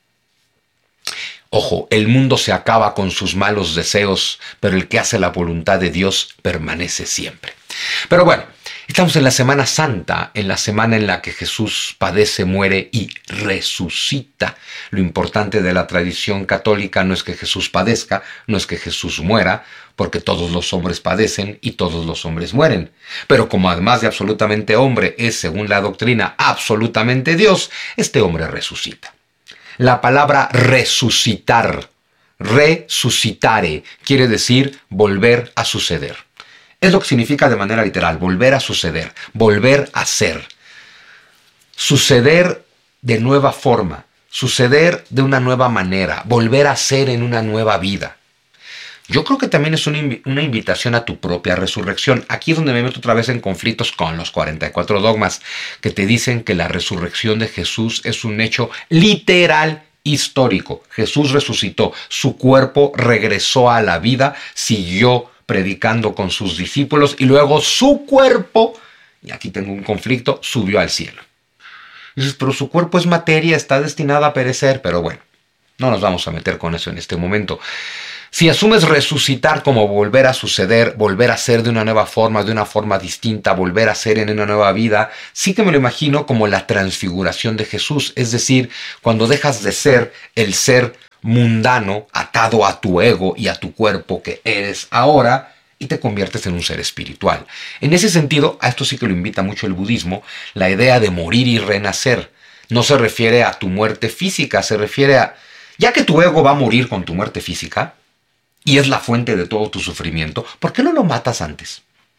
Ojo, el mundo se acaba con sus malos deseos, pero el que hace la voluntad de Dios permanece siempre. Pero bueno, estamos en la Semana Santa, en la semana en la que Jesús padece, muere y resucita. Lo importante de la tradición católica no es que Jesús padezca, no es que Jesús muera, porque todos los hombres padecen y todos los hombres mueren. Pero como además de absolutamente hombre es, según la doctrina, absolutamente Dios, este hombre resucita. La palabra resucitar, resucitare, quiere decir volver a suceder. Es lo que significa de manera literal, volver a suceder, volver a ser. Suceder de nueva forma, suceder de una nueva manera, volver a ser en una nueva vida. Yo creo que también es una, inv- una invitación a tu propia resurrección. Aquí es donde me meto otra vez en conflictos con los cuarenta y cuatro dogmas que te dicen que la resurrección de Jesús es un hecho literal histórico. Jesús resucitó, su cuerpo regresó a la vida, siguió predicando con sus discípulos y luego su cuerpo, y aquí tengo un conflicto, subió al cielo. Dices, pero su cuerpo es materia, está destinada a perecer, pero bueno, no nos vamos a meter con eso en este momento. Si asumes resucitar como volver a suceder, volver a ser de una nueva forma, de una forma distinta, volver a ser en una nueva vida, sí que me lo imagino como la transfiguración de Jesús. Es decir, cuando dejas de ser el ser mundano, atado a tu ego y a tu cuerpo que eres ahora, y te conviertes en un ser espiritual. En ese sentido, a esto sí que lo invita mucho el budismo, la idea de morir y renacer. No se refiere a tu muerte física, se refiere a, ya que tu ego va a morir con tu muerte física, y es la fuente de todo tu sufrimiento, ¿por qué no lo matas antes?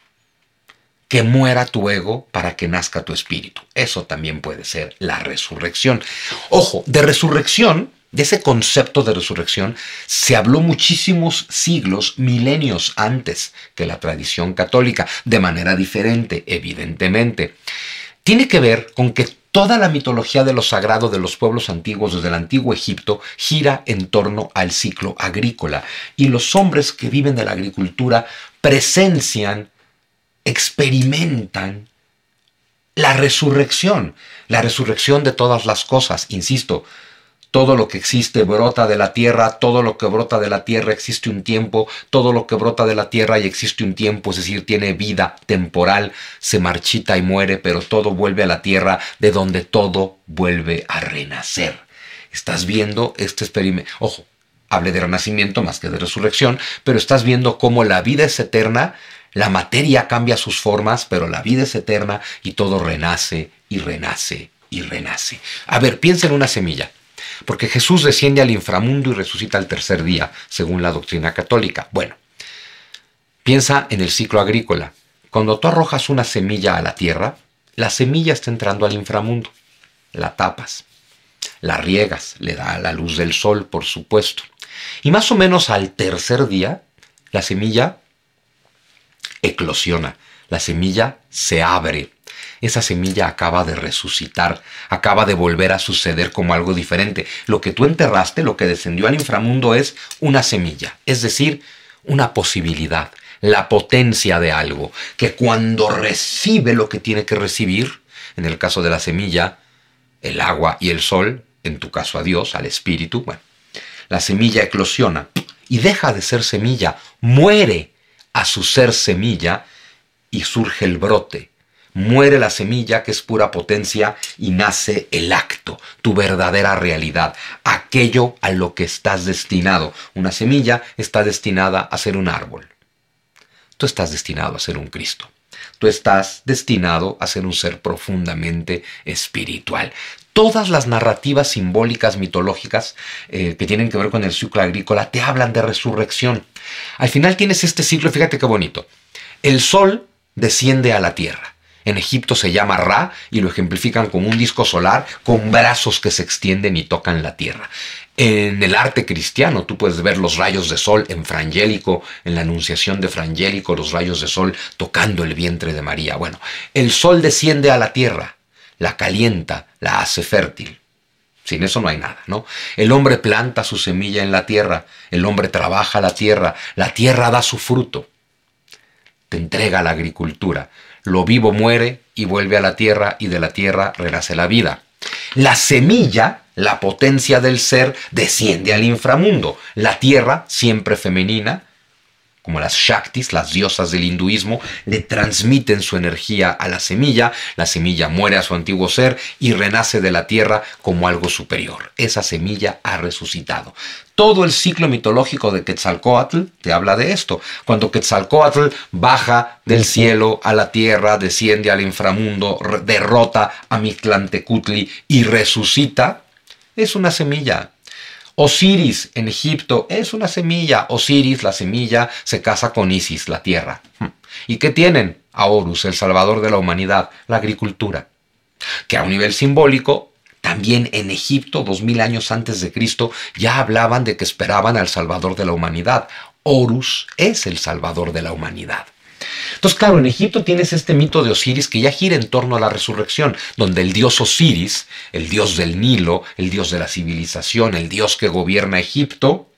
Que muera tu ego para que nazca tu espíritu. Eso también puede ser la resurrección. Ojo, de resurrección, de ese concepto de resurrección, se habló muchísimos siglos, milenios antes que la tradición católica, de manera diferente, evidentemente. Tiene que ver con que toda la mitología de lo sagrado de los pueblos antiguos desde el antiguo Egipto gira en torno al ciclo agrícola. Y los hombres que viven de la agricultura presencian, experimentan la resurrección. La resurrección de todas las cosas. Insisto, todo lo que existe brota de la tierra, todo lo que brota de la tierra existe un tiempo, todo lo que brota de la tierra y existe un tiempo, es decir, tiene vida temporal, se marchita y muere, pero todo vuelve a la tierra, de donde todo vuelve a renacer. Estás viendo este experimento, ojo, hable de renacimiento más que de resurrección, pero estás viendo cómo la vida es eterna, la materia cambia sus formas, pero la vida es eterna y todo renace y renace y renace. A ver, piensa en una semilla. Porque Jesús desciende al inframundo y resucita al tercer día, según la doctrina católica. Bueno, piensa en el ciclo agrícola. Cuando tú arrojas una semilla a la tierra, la semilla está entrando al inframundo. La tapas, la riegas, le da la luz del sol, por supuesto. Y más o menos al tercer día, la semilla eclosiona, la semilla se abre. Esa semilla acaba de resucitar, acaba de volver a suceder como algo diferente. Lo que tú enterraste, lo que descendió al inframundo es una semilla, es decir, una posibilidad, la potencia de algo, que cuando recibe lo que tiene que recibir, en el caso de la semilla, el agua y el sol, en tu caso a Dios, al espíritu, bueno, la semilla eclosiona y deja de ser semilla, muere a su ser semilla y surge el brote. Muere la semilla, que es pura potencia, y nace el acto, tu verdadera realidad, aquello a lo que estás destinado. Una semilla está destinada a ser un árbol. Tú estás destinado a ser un Cristo. Tú estás destinado a ser un ser profundamente espiritual. Todas las narrativas simbólicas, mitológicas, eh, que tienen que ver con el ciclo agrícola, te hablan de resurrección. Al final tienes este ciclo, fíjate qué bonito. El sol desciende a la tierra. En Egipto se llama Ra y lo ejemplifican como un disco solar con brazos que se extienden y tocan la tierra. En el arte cristiano tú puedes ver los rayos de sol en Frangélico, en la Anunciación de Frangélico, los rayos de sol tocando el vientre de María. Bueno, el sol desciende a la tierra, la calienta, la hace fértil. Sin eso no hay nada, ¿no? El hombre planta su semilla en la tierra, el hombre trabaja la tierra, la tierra da su fruto. Te entrega la agricultura. Lo vivo muere y vuelve a la tierra y de la tierra renace la vida. La semilla, la potencia del ser, desciende al inframundo. La tierra, siempre femenina, como las Shaktis, las diosas del hinduismo, le transmiten su energía a la semilla. La semilla muere a su antiguo ser y renace de la tierra como algo superior. Esa semilla ha resucitado. Todo el ciclo mitológico de Quetzalcóatl te habla de esto. Cuando Quetzalcóatl baja del cielo a la tierra, desciende al inframundo, derrota a Mictlantecutli y resucita, es una semilla. Osiris en Egipto es una semilla. Osiris, la semilla, se casa con Isis, la tierra. ¿Y qué tienen? A Horus, el salvador de la humanidad, la agricultura. Que a un nivel simbólico, también en Egipto, dos mil años antes de Cristo, ya hablaban de que esperaban al salvador de la humanidad. Horus es el salvador de la humanidad. Entonces, claro, en Egipto tienes este mito de Osiris que ya gira en torno a la resurrección, donde el dios Osiris, el dios del Nilo, el dios de la civilización, el dios que gobierna Egipto,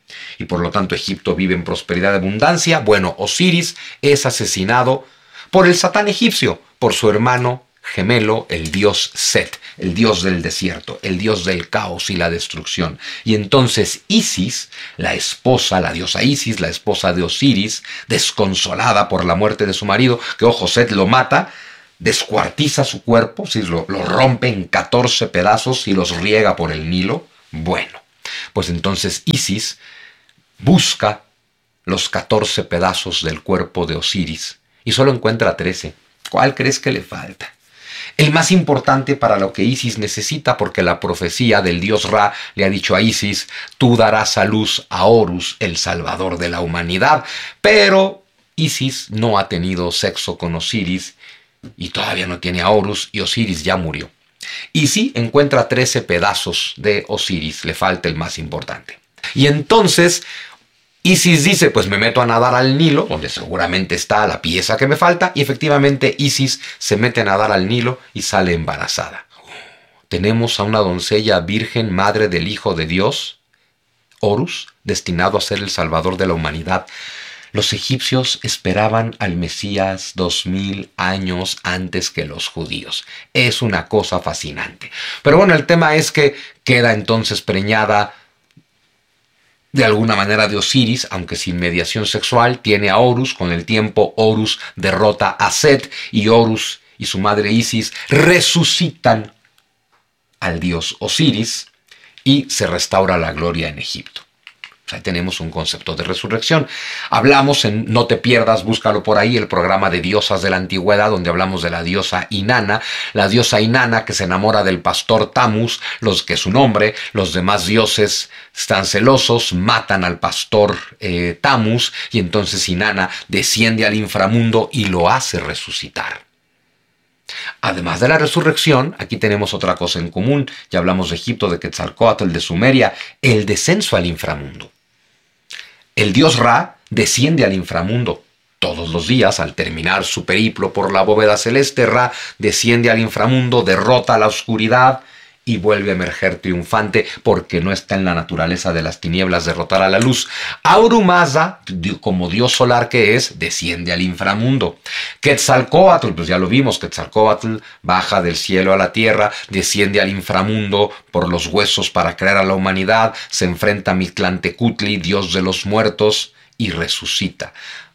y por lo tanto Egipto vive en prosperidad y abundancia. Bueno, Osiris es asesinado por el Satán egipcio, por su hermano gemelo, el dios Set, el dios del desierto, el dios del caos y la destrucción. Y entonces Isis, la esposa, la diosa Isis, la esposa de Osiris, desconsolada por la muerte de su marido, que ojo, Set lo mata, descuartiza su cuerpo, ¿sí? lo, lo rompe en catorce pedazos y los riega por el Nilo. Bueno, pues entonces Isis busca los catorce pedazos del cuerpo de Osiris y solo encuentra trece. ¿Cuál crees que le falta? El más importante para lo que Isis necesita, porque la profecía del dios Ra le ha dicho a Isis: tú darás a luz a Horus, el salvador de la humanidad. Pero Isis no ha tenido sexo con Osiris y todavía no tiene a Horus, y Osiris ya murió. Y sí, encuentra trece pedazos de Osiris, le falta el más importante. Y entonces Isis dice: pues me meto a nadar al Nilo, donde seguramente está la pieza que me falta, y efectivamente Isis se mete a nadar al Nilo y sale embarazada. Tenemos a una doncella virgen, madre del Hijo de Dios, Horus, destinado a ser el salvador de la humanidad. Los egipcios esperaban al Mesías dos mil años antes que los judíos. Es una cosa fascinante. Pero bueno, el tema es que queda entonces preñada de alguna manera de Osiris, aunque sin mediación sexual. Tiene a Horus. Con el tiempo Horus derrota a Set y Horus y su madre Isis resucitan al dios Osiris y se restaura la gloria en Egipto. O sea, tenemos un concepto de resurrección. Hablamos en No te pierdas, búscalo por ahí, el programa de diosas de la antigüedad, donde hablamos de la diosa Inanna, la diosa Inanna que se enamora del pastor Tammuz, los que su nombre, los demás dioses están celosos, matan al pastor eh, Tammuz, y entonces Inanna desciende al inframundo y lo hace resucitar. Además de la resurrección, aquí tenemos otra cosa en común. Ya hablamos de Egipto, de Quetzalcóatl, de Sumeria, el descenso al inframundo. El dios Ra desciende al inframundo. Todos los días, al terminar su periplo por la bóveda celeste, Ra desciende al inframundo, derrota a la oscuridad y vuelve a emerger triunfante, porque no está en la naturaleza de las tinieblas derrotar a la luz. Ahura Mazda, como dios solar que es, desciende al inframundo. Quetzalcóatl, pues ya lo vimos, Quetzalcóatl baja del cielo a la tierra, desciende al inframundo por los huesos para crear a la humanidad, se enfrenta a Mictlantecutli, dios de los muertos, y resucita.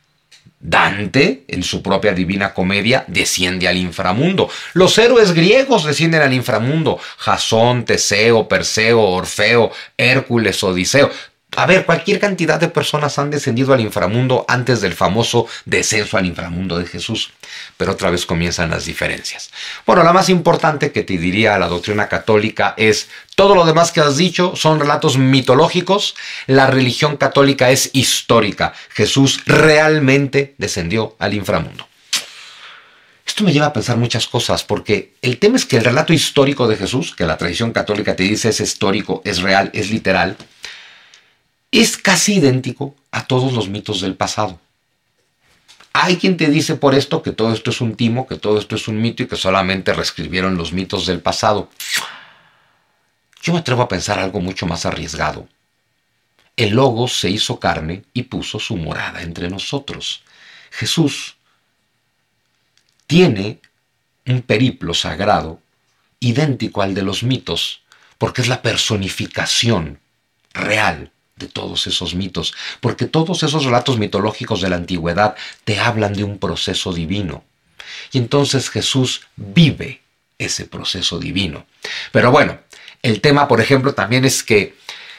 Dante, en su propia Divina Comedia, desciende al inframundo. Los héroes griegos descienden al inframundo. Jasón, Teseo, Perseo, Orfeo, Hércules, Odiseo. A ver, cualquier cantidad de personas han descendido al inframundo antes del famoso descenso al inframundo de Jesús. Pero otra vez comienzan las diferencias. Bueno, la más importante que te diría la doctrina católica es: todo lo demás que has dicho son relatos mitológicos. La religión católica es histórica. Jesús realmente descendió al inframundo. Esto me lleva a pensar muchas cosas, porque el tema es que el relato histórico de Jesús, que la tradición católica te dice es histórico, es real, es literal, es casi idéntico a todos los mitos del pasado. Hay quien te dice por esto que todo esto es un timo, que todo esto es un mito y que solamente reescribieron los mitos del pasado. Yo me atrevo a pensar algo mucho más arriesgado. El Logos se hizo carne y puso su morada entre nosotros. Jesús tiene un periplo sagrado idéntico al de los mitos, porque es la personificación real de todos esos mitos, porque todos esos relatos mitológicos de la antigüedad te hablan de un proceso divino. Y entonces Jesús vive ese proceso divino. Pero bueno, el tema, por ejemplo, también es que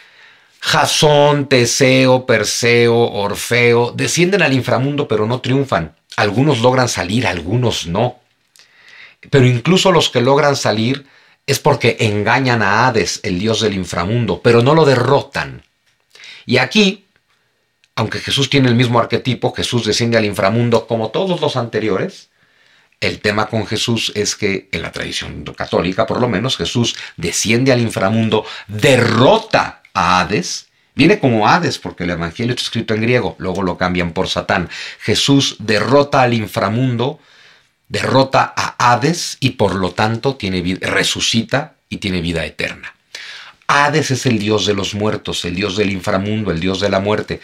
Jasón, Teseo, Perseo, Orfeo descienden al inframundo, pero no triunfan. Algunos logran salir, algunos no. Pero incluso los que logran salir es porque engañan a Hades, el dios del inframundo, pero no lo derrotan. Y aquí, aunque Jesús tiene el mismo arquetipo, Jesús desciende al inframundo como todos los anteriores, el tema con Jesús es que, en la tradición católica por lo menos, Jesús desciende al inframundo, derrota a Hades, viene como Hades porque el evangelio está escrito en griego, luego lo cambian por Satán. Jesús derrota al inframundo, derrota a Hades y por lo tanto tiene vida, resucita y tiene vida eterna. Hades es el dios de los muertos, el dios del inframundo, el dios de la muerte.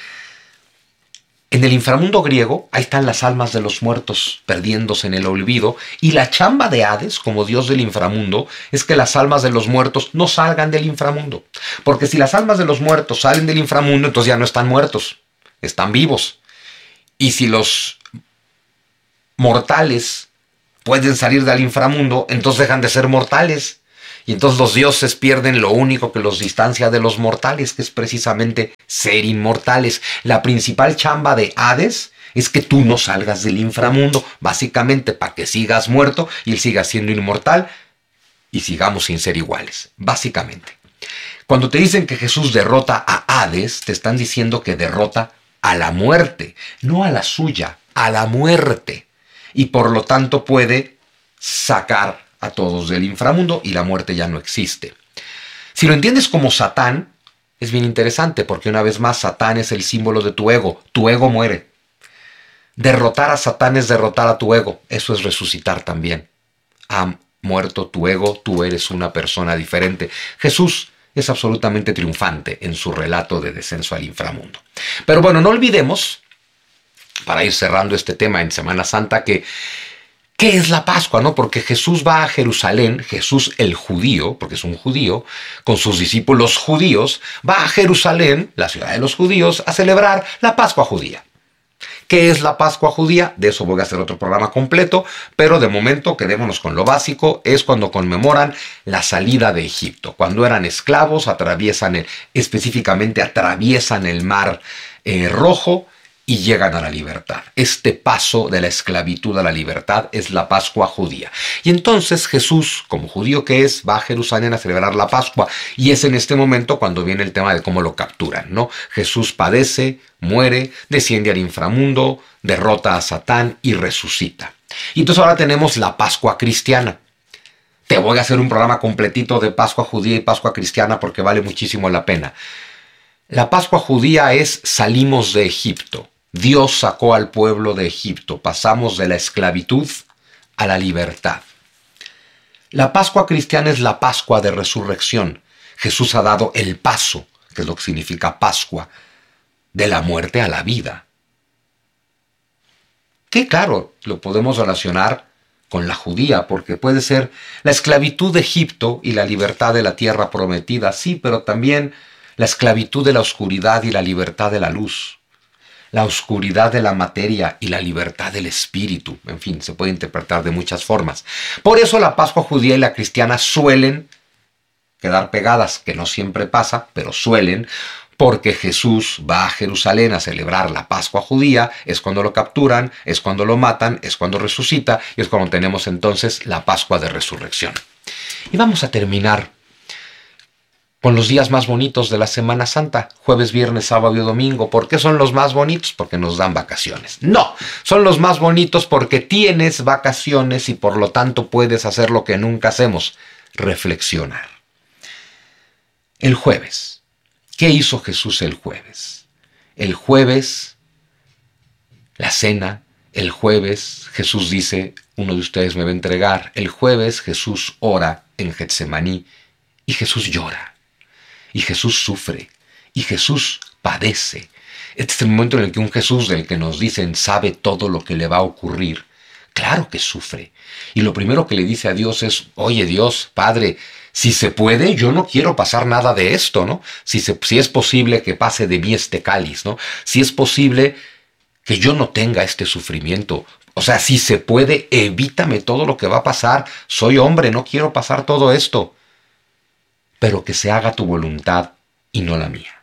En el inframundo griego, ahí están las almas de los muertos perdiéndose en el olvido, y la chamba de Hades, como dios del inframundo, es que las almas de los muertos no salgan del inframundo. Porque si las almas de los muertos salen del inframundo, entonces ya no están muertos, están vivos. Y si los mortales pueden salir del inframundo, entonces dejan de ser mortales. Y entonces los dioses pierden lo único que los distancia de los mortales, que es precisamente ser inmortales. La principal chamba de Hades es que tú no salgas del inframundo, básicamente para que sigas muerto y él siga siendo inmortal y sigamos sin ser iguales, básicamente. Cuando te dicen que Jesús derrota a Hades, te están diciendo que derrota a la muerte, no a la suya, a la muerte. Y por lo tanto puede sacar a todos del inframundo y la muerte ya no existe. Si lo entiendes como Satán, es bien interesante porque una vez más Satán es el símbolo de tu ego. Tu ego muere. Derrotar a Satán es derrotar a tu ego. Eso es resucitar también. Ha muerto tu ego, tú eres una persona diferente. Jesús es absolutamente triunfante en su relato de descenso al inframundo. Pero bueno, no olvidemos, para ir cerrando este tema en Semana Santa, que ¿qué es la Pascua? ¿No? Porque Jesús va a Jerusalén, Jesús el judío, porque es un judío, con sus discípulos judíos, va a Jerusalén, la ciudad de los judíos, a celebrar la Pascua judía. ¿Qué es la Pascua judía? De eso voy a hacer otro programa completo, pero de momento quedémonos con lo básico, es cuando conmemoran la salida de Egipto. Cuando eran esclavos, atraviesan el, específicamente atraviesan el mar eh, rojo, y llegan a la libertad. Este paso de la esclavitud a la libertad es la Pascua judía. Y entonces Jesús, como judío que es, va a Jerusalén a celebrar la Pascua. Y es en este momento cuando viene el tema de cómo lo capturan, ¿no? Jesús padece, muere, desciende al inframundo, derrota a Satán y resucita. Y entonces ahora tenemos la Pascua cristiana. Te voy a hacer un programa completito de Pascua judía y Pascua cristiana porque vale muchísimo la pena. La Pascua judía es salimos de Egipto. Dios sacó al pueblo de Egipto. Pasamos de la esclavitud a la libertad. La Pascua cristiana es la Pascua de resurrección. Jesús ha dado el paso, que es lo que significa Pascua, de la muerte a la vida. Que claro, lo podemos relacionar con la judía, porque puede ser la esclavitud de Egipto y la libertad de la tierra prometida, sí, pero también la esclavitud de la oscuridad y la libertad de la luz. La oscuridad de la materia y la libertad del espíritu. En fin, se puede interpretar de muchas formas. Por eso la Pascua judía y la cristiana suelen quedar pegadas, que no siempre pasa, pero suelen, porque Jesús va a Jerusalén a celebrar la Pascua judía, es cuando lo capturan, es cuando lo matan, es cuando resucita, y es cuando tenemos entonces la Pascua de resurrección. Y vamos a terminar con los días más bonitos de la Semana Santa, jueves, viernes, sábado y domingo. ¿Por qué son los más bonitos? Porque nos dan vacaciones. No, son los más bonitos porque tienes vacaciones y por lo tanto puedes hacer lo que nunca hacemos, reflexionar. El jueves. ¿Qué hizo Jesús el jueves? El jueves, la cena. El jueves Jesús dice, uno de ustedes me va a entregar. El jueves Jesús ora en Getsemaní y Jesús llora. Y Jesús sufre, y Jesús padece. Este es el momento en el que un Jesús del que nos dicen sabe todo lo que le va a ocurrir. Claro que sufre. Y lo primero que le dice a Dios es, oye Dios, Padre, si se puede, yo no quiero pasar nada de esto, ¿no? Si, se, si es posible que pase de mí este cáliz, ¿no? Si es posible que yo no tenga este sufrimiento. O sea, si se puede, evítame todo lo que va a pasar. Soy hombre, no quiero pasar todo esto. Pero que se haga tu voluntad y no la mía.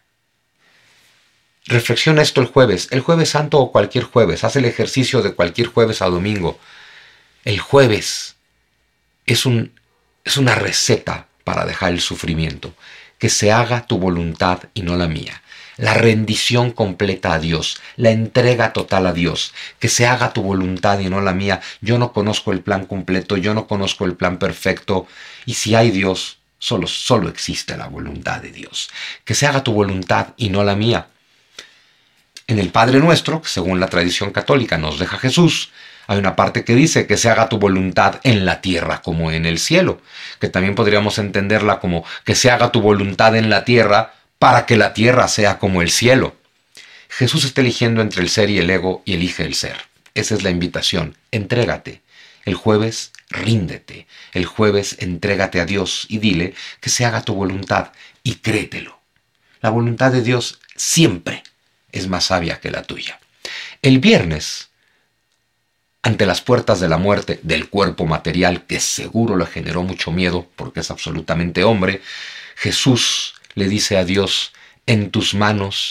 Reflexiona esto el jueves, el jueves santo o cualquier jueves, haz el ejercicio de cualquier jueves a domingo. El jueves es, un, es una receta para dejar el sufrimiento, que se haga tu voluntad y no la mía. La rendición completa a Dios, la entrega total a Dios, que se haga tu voluntad y no la mía. Yo no conozco el plan completo, yo no conozco el plan perfecto, y si hay Dios, Solo, solo existe la voluntad de Dios. Que se haga tu voluntad y no la mía. En el Padre Nuestro, que según la tradición católica nos deja Jesús, Hay una parte que dice que se haga tu voluntad en la tierra como en el cielo, que también podríamos entenderla como que se haga tu voluntad en la tierra para que la tierra sea como el cielo. Jesús está eligiendo entre el ser y el ego y elige el ser. Esa es la invitación. Entrégate. El jueves, ríndete. El jueves, entrégate a Dios y dile que se haga tu voluntad y créetelo. La voluntad de Dios siempre es más sabia que la tuya. El viernes, ante las puertas de la muerte del cuerpo material, que seguro le generó mucho miedo porque es absolutamente hombre, Jesús le dice a Dios: en tus manos